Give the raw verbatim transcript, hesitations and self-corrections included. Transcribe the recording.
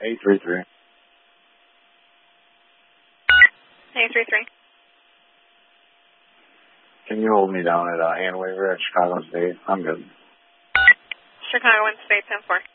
eight three three. eight three three. Can you hold me down at uh, hand waiver at Chicago State? I'm good. Chicago and State ten four.